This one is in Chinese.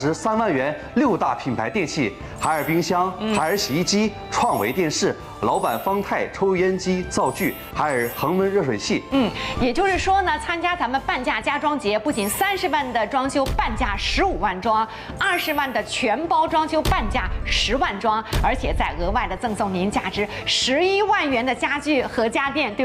值3万元6大品牌电器，海尔冰箱、海尔洗衣机、创维电视、老板方太抽油烟机灶具、海尔恒温热水器。 也就是说呢，参加咱们半价家装节，不仅30万的装修半价15万装，20万的全包装修半价10万装，而且再额外的赠送您价值11万元的家具和家电。